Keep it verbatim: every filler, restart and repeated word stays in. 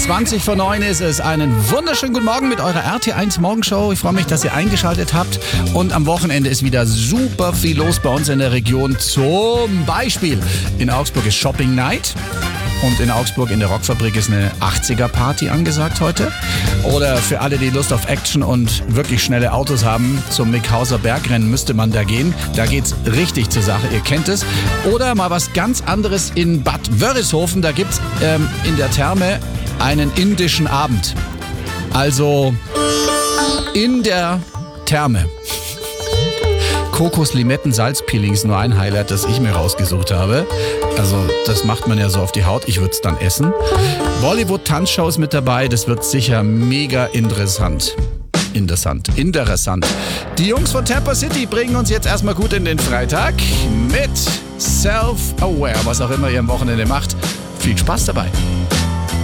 zwanzig vor neun ist es. Einen wunderschönen guten Morgen mit eurer R T eins Morgenshow. Ich freue mich, dass ihr eingeschaltet habt. Und am Wochenende ist wieder super viel los bei uns in der Region. Zum Beispiel in Augsburg ist Shopping Night. Und in Augsburg in der Rockfabrik ist eine achtziger-Party angesagt heute. Oder für alle, die Lust auf Action und wirklich schnelle Autos haben, zum Mickhauser Bergrennen müsste man da gehen. Da geht's richtig zur Sache, ihr kennt es. Oder mal was ganz anderes in Bad Wörishofen. Da gibt's ähm, in der Therme einen indischen Abend. Also in der Therme. Kokos-Limetten-Salzpeelings, nur ein Highlight, das ich mir rausgesucht habe. Also das macht man ja so auf die Haut, ich würde es dann essen. Bollywood-Tanzshow ist mit dabei, das wird sicher mega interessant. Interessant, interessant. Die Jungs von Tampa City bringen uns jetzt erstmal gut in den Freitag mit Self-Aware, was auch immer ihr am Wochenende macht. Viel Spaß dabei.